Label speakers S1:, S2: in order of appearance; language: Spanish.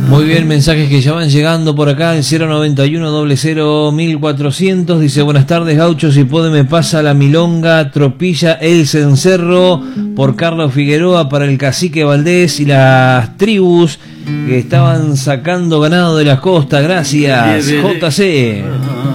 S1: Muy bien, mensajes que ya van llegando por acá, el 091-00-1400, dice: buenas tardes, gauchos, si puede me pasa la milonga, tropilla el cencerro por Carlos Figueroa para el cacique Valdés y las tribus que estaban sacando ganado de las costas. Gracias, JC.